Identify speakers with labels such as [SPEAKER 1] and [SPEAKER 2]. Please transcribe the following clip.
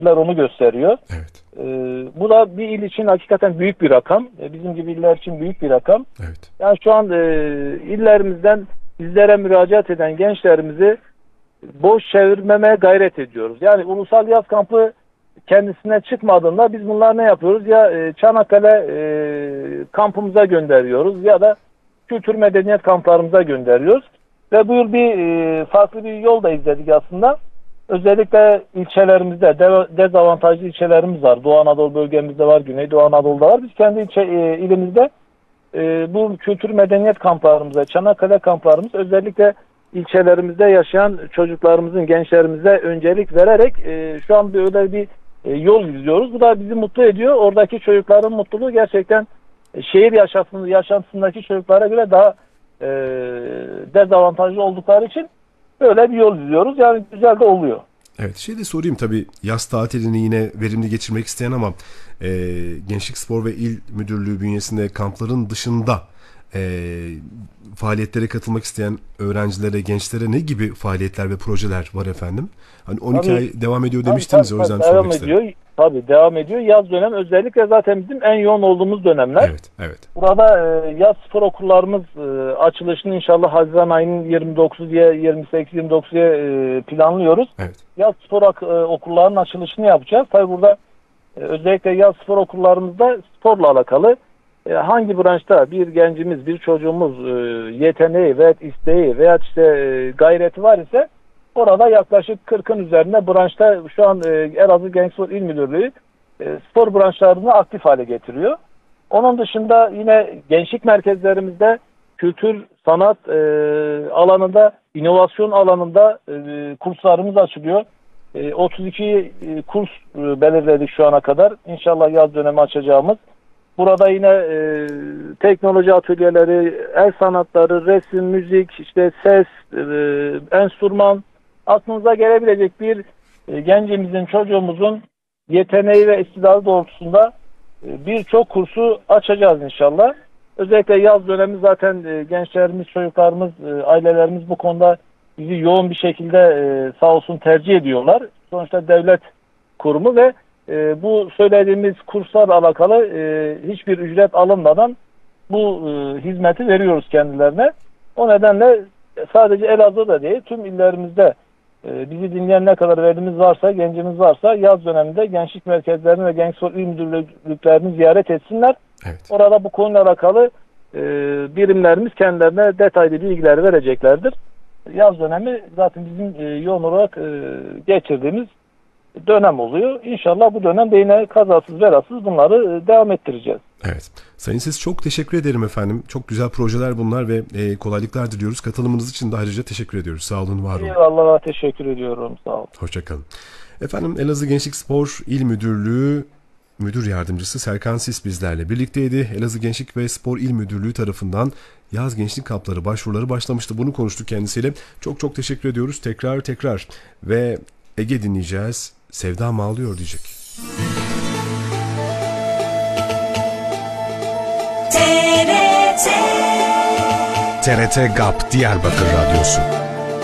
[SPEAKER 1] onu gösteriyor.
[SPEAKER 2] Evet.
[SPEAKER 1] Bu da bir il için hakikaten büyük bir rakam. Bizim gibi iller için büyük bir rakam.
[SPEAKER 2] Evet.
[SPEAKER 1] Yani şu an illerimizden bizlere müracaat eden gençlerimizi boş çevirmemeye gayret ediyoruz. Yani ulusal yaz kampı kendisine çıkmadığında biz bunlar ne yapıyoruz? Ya Çanakkale kampımıza gönderiyoruz ya da kültür medeniyet kamplarımıza gönderiyoruz. Ve bu yıl bir farklı bir yol da izledik aslında. Özellikle ilçelerimizde dezavantajlı ilçelerimiz var. Doğu Anadolu bölgemizde var, Güneydoğu Anadolu'da var. Biz kendi ilimizde bu kültür medeniyet kamplarımıza, Çanakkale kamplarımız özellikle ilçelerimizde yaşayan çocuklarımızın, gençlerimize öncelik vererek şu an böyle bir yol izliyoruz. Bu da bizi mutlu ediyor. Oradaki çocukların mutluluğu gerçekten şehir yaşantısındaki çocuklara göre daha dezavantajlı oldukları için böyle bir yol izliyoruz. Yani güzel de oluyor.
[SPEAKER 2] Evet, şey de sorayım tabii, yaz tatilini yine verimli geçirmek isteyen ama Gençlik Spor ve İl Müdürlüğü bünyesinde kampların dışında faaliyetlere katılmak isteyen öğrencilere, gençlere ne gibi faaliyetler ve projeler var efendim? Hani 12 ay devam ediyor demiştiniz, o yüzden sormak istedim.
[SPEAKER 1] Tabii devam ediyor. Yaz dönemi özellikle zaten bizim en yoğun olduğumuz dönemler.
[SPEAKER 2] Evet, evet.
[SPEAKER 1] Burada yaz spor okullarımız açılışını inşallah Haziran ayının 28-29'ya planlıyoruz.
[SPEAKER 2] Evet.
[SPEAKER 1] Yaz spor okullarının açılışını yapacağız. Tabii burada özellikle yaz spor okullarımızda sporla alakalı hangi branşta bir gencimiz, bir çocuğumuz yeteneği veya isteği veya işte gayreti var ise orada yaklaşık 40'ın üzerinde branşta şu an Elazığ Gençlik Spor İl Müdürlüğü spor branşlarını aktif hale getiriyor. Onun dışında yine gençlik merkezlerimizde kültür, sanat alanında, inovasyon alanında kurslarımız açılıyor. 32 kurs belirledik şu ana kadar. İnşallah yaz dönemi açacağımız. Burada yine teknoloji atölyeleri, el sanatları, resim, müzik, işte ses, enstrüman, aklınıza gelebilecek bir gencimizin, çocuğumuzun yeteneği ve istidadı doğrultusunda birçok kursu açacağız inşallah. Özellikle yaz dönemi zaten gençlerimiz, çocuklarımız, ailelerimiz bu konuda bizi yoğun bir şekilde sağ olsun tercih ediyorlar. Sonuçta devlet kurumu ve bu söylediğimiz kurslarla alakalı hiçbir ücret alınmadan bu hizmeti veriyoruz kendilerine. O nedenle sadece Elazığ'da değil, tüm illerimizde bizi dinleyen ne kadar velimiz varsa, gencimiz varsa yaz döneminde gençlik merkezlerini ve gençlik spor il müdürlüklerini ziyaret etsinler.
[SPEAKER 2] Evet.
[SPEAKER 1] Orada bu konuyla alakalı birimlerimiz kendilerine detaylı bilgiler vereceklerdir. Yaz dönemi zaten bizim yoğun olarak geçirdiğimiz dönem oluyor. İnşallah bu dönemde yine kazasız belasız bunları devam ettireceğiz.
[SPEAKER 2] Evet. Sayın Ses, çok teşekkür ederim efendim. Çok güzel projeler bunlar ve kolaylıklar diliyoruz. Katılımınız için de ayrıca teşekkür ediyoruz. Sağ olun, var olun.
[SPEAKER 1] Eyvallah, teşekkür ediyorum. Sağ olun.
[SPEAKER 2] Hoşçakalın. Efendim, Elazığ Gençlik Spor İl Müdürlüğü Müdür Yardımcısı Serkan Sis bizlerle birlikteydi. Elazığ Gençlik ve Spor İl Müdürlüğü tarafından yaz gençlik kampları başvuruları başlamıştı. Bunu konuştuk kendisiyle. Çok çok teşekkür ediyoruz. Tekrar ve Ege dinleyeceğiz. Sevdam ağlıyor diyecek.
[SPEAKER 3] TRT GAP Diyarbakır Radyosu.